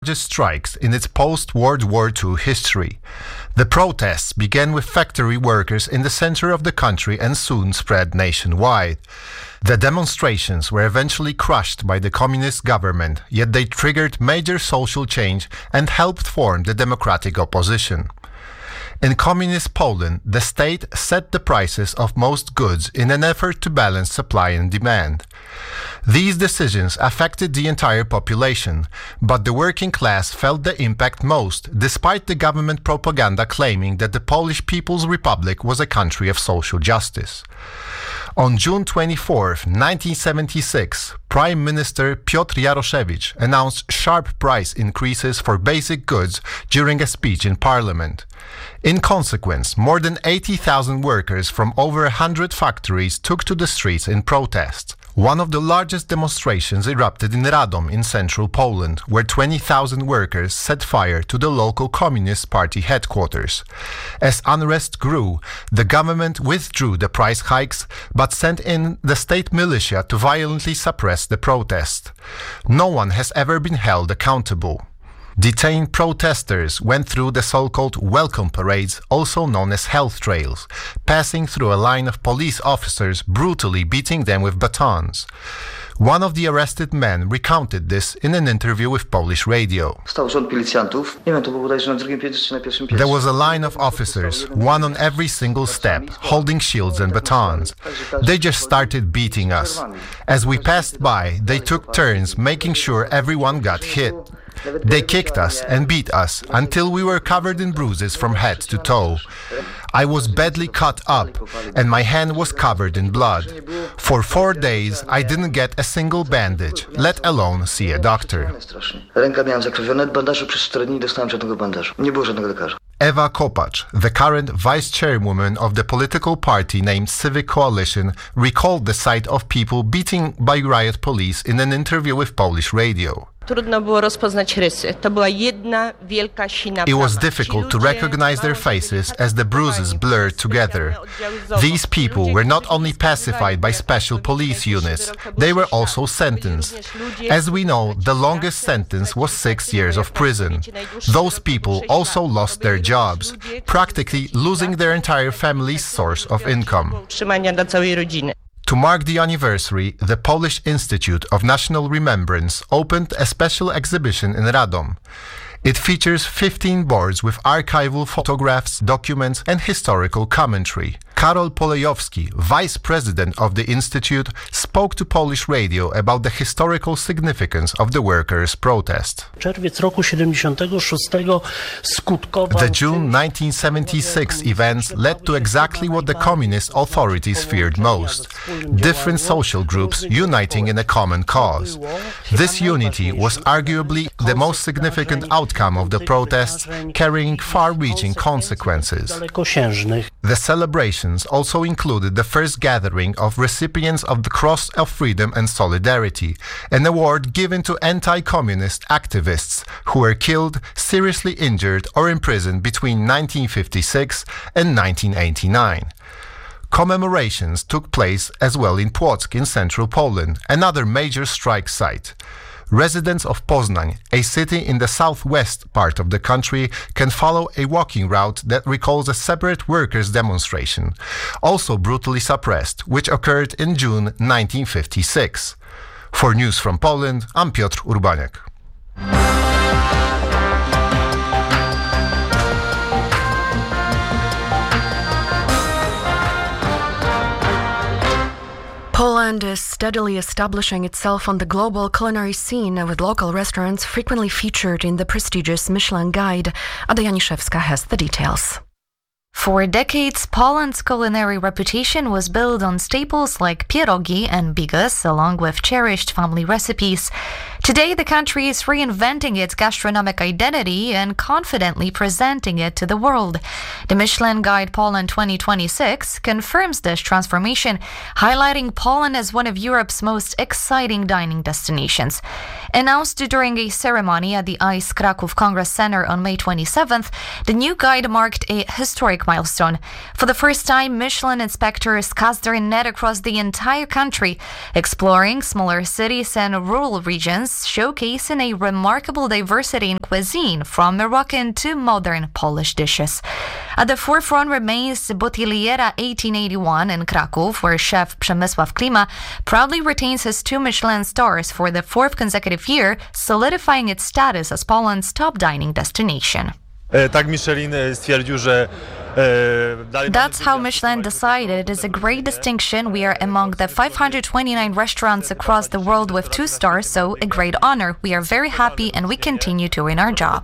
strikes in its post-World War II history. The protests began with factory workers in the center of the country and soon spread nationwide. The demonstrations were eventually crushed by the communist government, yet they triggered major social change and helped form the democratic opposition. In communist Poland, the state set the prices of most goods in an effort to balance supply and demand. These decisions affected the entire population, but the working class felt the impact most, despite the government propaganda claiming that the Polish People's Republic was a country of social justice. On June 24, 1976, Prime Minister Piotr Jaroszewicz announced sharp price increases for basic goods during a speech in Parliament. In consequence, more than 80,000 workers from over 100 factories took to the streets in protest. One of the largest demonstrations erupted in Radom in central Poland, where 20,000 workers set fire to the local Communist Party headquarters. As unrest grew, the government withdrew the price hikes, but sent in the state militia to violently suppress the protest. No one has ever been held accountable. Detained protesters went through the so-called welcome parades, also known as health trails, passing through a line of police officers brutally beating them with batons. One of the arrested men recounted this in an interview with Polish radio. There was a line of officers, one on every single step, holding shields and batons. They just started beating us. As we passed by, they took turns making sure everyone got hit. They kicked us and beat us until we were covered in bruises from head to toe. I was badly cut up and my hand was covered in blood. For 4 days I didn't get a single bandage, let alone see a doctor. Ewa Kopacz, the current vice chairwoman of the political party named Civic Coalition, recalled the sight of people beaten by riot police in an interview with Polish radio. It was difficult to recognize their faces as the bruises blurred together. These people were not only pacified by special police units, they were also sentenced. As we know, the longest sentence was 6 years of prison. Those people also lost their jobs, practically losing their entire family's source of income. To mark the anniversary, the Polish Institute of National Remembrance opened a special exhibition in Radom. It features 15 boards with archival photographs, documents, and historical commentary. Karol Polejowski, vice president of the Institute, spoke to Polish radio about the historical significance of the workers' protest. The June 1976 events led to exactly what the communist authorities feared most: different social groups uniting in a common cause. This unity was arguably the most significant outcome of the protests, carrying far-reaching consequences. The celebrations also included the first gathering of recipients of the Cross of Freedom and Solidarity, an award given to anti-communist activists who were killed, seriously injured, or imprisoned between 1956 and 1989. Commemorations took place as well in Płock in central Poland, another major strike site. Residents of Poznań, a city in the southwest part of the country, can follow a walking route that recalls a separate workers' demonstration, also brutally suppressed, which occurred in June 1956. For News from Poland, I'm Piotr Urbaniak. Poland is steadily establishing itself on the global culinary scene, with local restaurants frequently featured in the prestigious Michelin Guide. Ada Janiszewska has the details. For decades, Poland's culinary reputation was built on staples like pierogi and bigos, along with cherished family recipes. Today, the country is reinventing its gastronomic identity and confidently presenting it to the world. The Michelin Guide Poland 2026 confirms this transformation, highlighting Poland as one of Europe's most exciting dining destinations. Announced during a ceremony at the ICE Kraków Congress Center on May 27th, the new guide marked a historic milestone. For the first time, Michelin inspectors cast their net across the entire country, exploring smaller cities and rural regions restaurants showcasing a remarkable diversity in cuisine, from Moroccan to modern Polish dishes. At the forefront remains Bottigliera 1881 in Kraków, where chef Przemysław Klima proudly retains his 2 Michelin stars for the 4th consecutive year, solidifying its status as Poland's top dining destination. That's how Michelin decided. It is a great distinction. We are among the 529 restaurants across the world with 2 stars, so a great honor. We are very happy and we continue doing our job.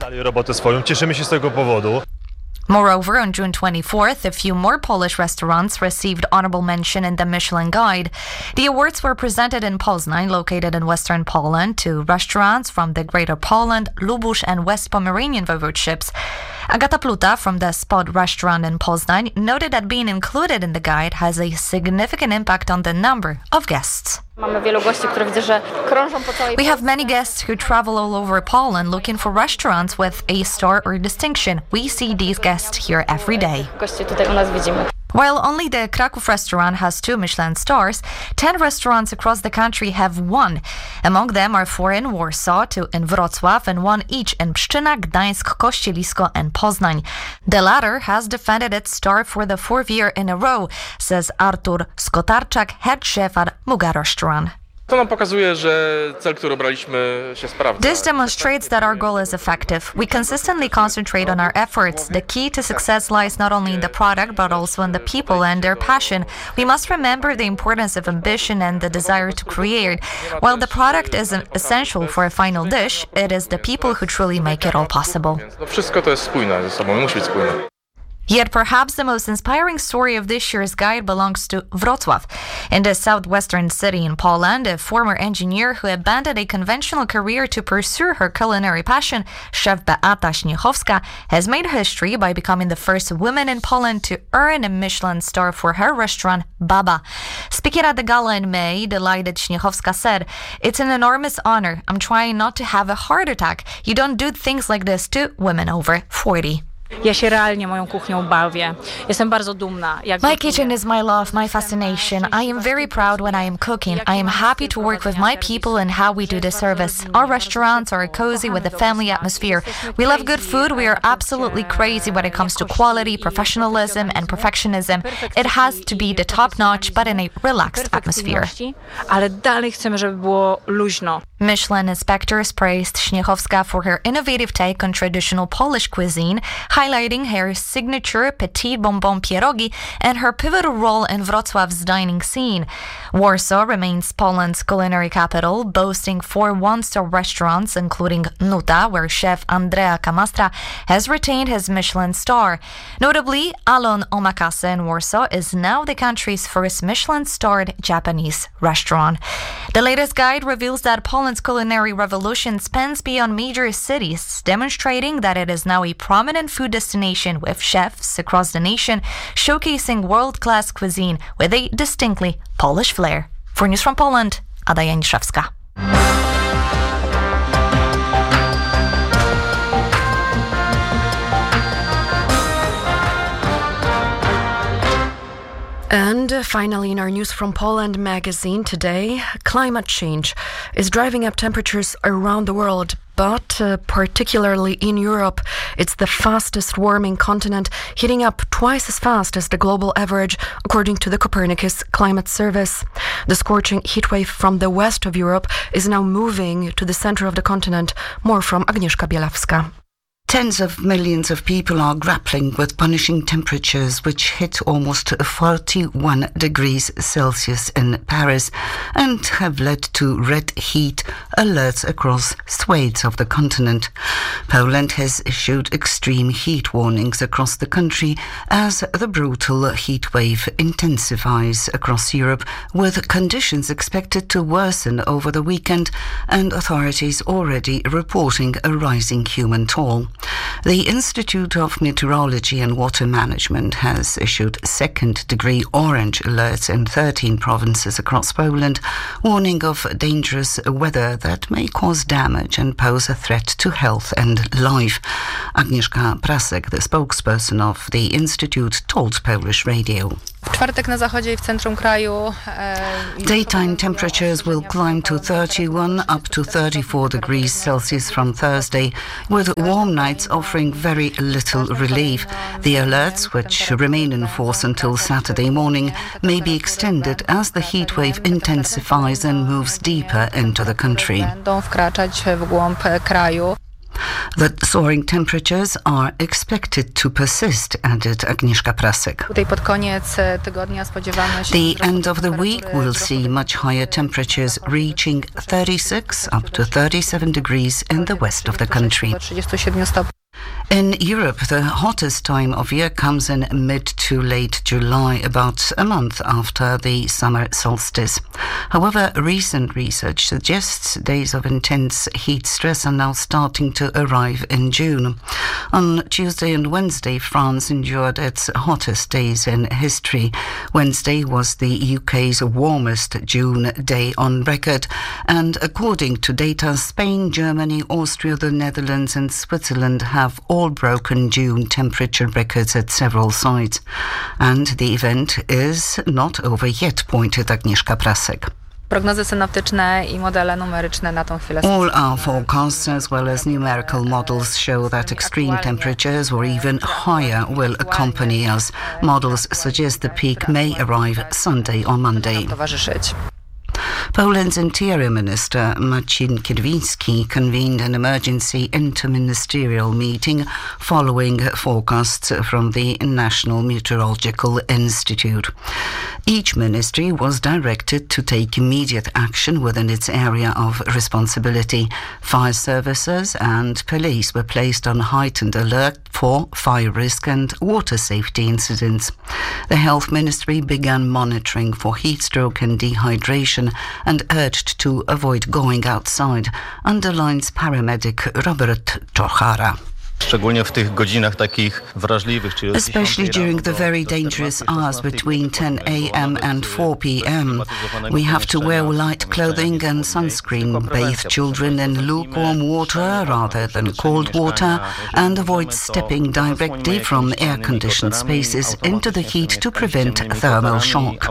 Moreover, on June 24th, a few more Polish restaurants received honorable mention in the Michelin Guide. The awards were presented in Poznań, located in western Poland, to restaurants from the Greater Poland, Lubusz and West Pomeranian voivodeships. Agata Pluta from the Spot restaurant in Poznań noted that being included in the guide has a significant impact on the number of guests. We have many guests who travel all over Poland looking for restaurants with a star or distinction. We see these guests here every day. While only the Kraków restaurant has 2 Michelin stars, 10 restaurants across the country have 1. Among them are 4 in Warsaw, 2 in Wrocław, and 1 each in Pszczyna, Gdańsk, Kościelisko, and Poznań. The latter has defended its star for the 4th year in a row, says Artur Skotarczak, head chef at Muga restaurant. This demonstrates that our goal is effective. We consistently concentrate on our efforts. The key to success lies not only in the product, but also in the people and their passion. We must remember the importance of ambition and the desire to create. While the product is essential for a final dish, it is the people who truly make it all possible. Yet perhaps the most inspiring story of this year's guide belongs to Wrocław. In the southwestern city in Poland, a former engineer who abandoned a conventional career to pursue her culinary passion, chef Beata Śniechowska, has made history by becoming the first woman in Poland to earn a Michelin star for her restaurant, Baba. Speaking at the gala in May, delighted Śniechowska said, "It's an enormous honor. I'm trying not to have a heart attack. You don't do things like this to women over 40. Ja się realnie moją kuchnią bawię. Jestem bardzo dumna. My kitchen is my love, my fascination. I am very proud when I am cooking. I am happy to work with my people and how we do the service. Our restaurants are cozy with a family atmosphere. We love good food. We are absolutely crazy when it comes to quality, professionalism and perfectionism. It has to be the top notch, but in a relaxed atmosphere. Ale dalej chcemy, żeby było luźno. Michelin inspectors praised Śniechowska for her innovative take on traditional Polish cuisine, highlighting her signature petit bonbon pierogi and her pivotal role in Wrocław's dining scene. Warsaw remains Poland's culinary capital, boasting 4 one-star restaurants, including Nuta, where chef Andrea Kamastra has retained his Michelin star. Notably, Alon Omakase in Warsaw is now the country's first Michelin-starred Japanese restaurant. The latest guide reveals that Poland's culinary revolution spans beyond major cities, demonstrating that it is now a prominent food destination with chefs across the nation showcasing world-class cuisine with a distinctly Polish flair. For News from Poland, Ada Janiszewska. And finally, in our News from Poland magazine today, climate change is driving up temperatures around the world, but particularly in Europe. It's the fastest warming continent, heating up twice as fast as the global average, according to the Copernicus Climate Service. The scorching heatwave from the west of Europe is now moving to the center of the continent. More from Agnieszka Bielawska. Tens of millions of people are grappling with punishing temperatures which hit almost 41 degrees Celsius in Paris and have led to red heat alerts across swathes of the continent. Poland has issued extreme heat warnings across the country as the brutal heat wave intensifies across Europe, with conditions expected to worsen over the weekend and authorities already reporting a rising human toll. The Institute of Meteorology and Water Management has issued second-degree orange alerts in 13 provinces across Poland, warning of dangerous weather that may cause damage and pose a threat to health and life. Agnieszka Prasek, the spokesperson of the institute, told Polish radio. Daytime temperatures will climb to 31 up to 34 degrees Celsius from Thursday, with warm nights offering very little relief. The alerts, which remain in force until Saturday morning, may be extended as the heatwave intensifies and moves deeper into the country. The soaring temperatures are expected to persist, added Agnieszka Prasek. The end of the week will see much higher temperatures, reaching 36 up to 37 degrees in the west of the country. In Europe, the hottest time of year comes in mid to late July, about a month after the summer solstice. However, recent research suggests days of intense heat stress are now starting to arrive in June. On Tuesday and Wednesday, France endured its hottest days in history. Wednesday was the UK's warmest June day on record, and according to data, Spain, Germany, Austria, the Netherlands and Switzerland have all broken June temperature records at several sites. And the event is not over yet, pointed Agnieszka Prasek. All our forecasts as well as numerical models show that extreme temperatures or even higher will accompany us. Models suggest the peak may arrive Sunday or Monday. Poland's Interior Minister Marcin Kierwiński convened an emergency interministerial meeting following forecasts from the National Meteorological Institute. Each ministry was directed to take immediate action within its area of responsibility. Fire services and police were placed on heightened alert for fire risk and water safety incidents. The Health Ministry began monitoring for heat stroke and dehydration and urged to avoid going outside, underlines paramedic Robert Trochara. Especially during the very dangerous hours between 10 a.m. and 4 p.m. We have to wear light clothing and sunscreen, bathe children in lukewarm water rather than cold water, and avoid stepping directly from air-conditioned spaces into the heat to prevent thermal shock.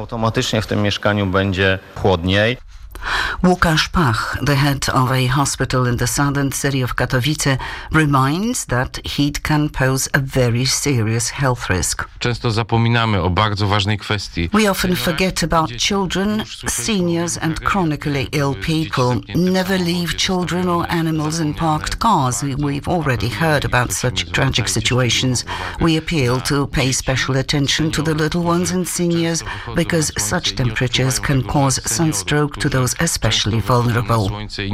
Łukasz Pach, the head of a hospital in the southern city of Katowice, reminds that heat can pose a very serious health risk. We often forget about children, seniors and chronically ill people. Never leave children or animals in parked cars. We've already heard about such tragic situations. We appeal to pay special attention to the little ones and seniors because such temperatures can cause sunstroke to those especially vulnerable.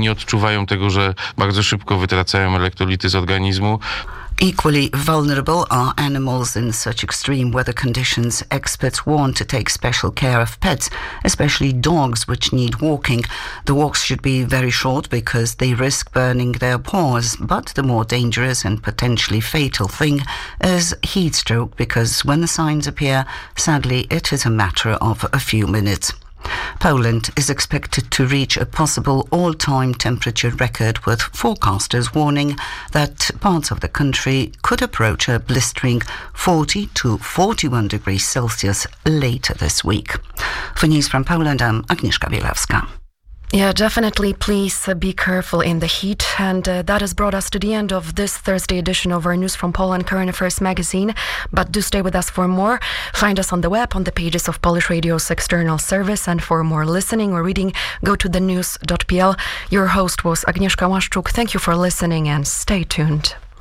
Equally vulnerable are animals in such extreme weather conditions. Experts warn to take special care of pets, especially dogs which need walking. The walks should be very short because they risk burning their paws, but the more dangerous and potentially fatal thing is heat stroke, because when the signs appear, sadly it is a matter of a few minutes. Poland is expected to reach a possible all-time temperature record, with forecasters warning that parts of the country could approach a blistering 40 to 41 degrees Celsius later this week. For News from Poland, I'm Agnieszka Bielawska. Yeah, definitely. Please be careful in the heat. And that has brought us to the end of this Thursday edition of our News from Poland Current Affairs magazine. But do stay with us for more. Find us on the web, on the pages of Polish Radio's external service. And for more listening or reading, go to thenews.pl. Your host was Agnieszka Łaszczuk. Thank you for listening and stay tuned.